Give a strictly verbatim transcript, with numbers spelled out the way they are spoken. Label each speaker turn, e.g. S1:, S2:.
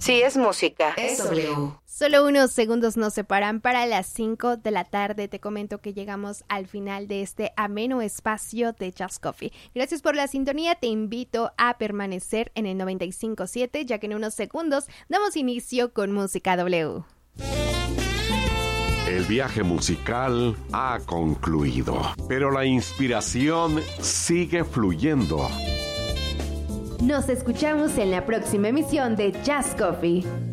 S1: Si es música, es W.
S2: Solo unos segundos nos separan para las cinco de la tarde. Te comento que llegamos al final de este ameno espacio de Jazz Coffee. Gracias por la sintonía. Te invito a permanecer en el noventa y cinco punto siete, ya que en unos segundos damos inicio con Música W.
S3: El viaje musical ha concluido, pero la inspiración sigue fluyendo.
S2: Nos escuchamos en la próxima emisión de Jazz Coffee.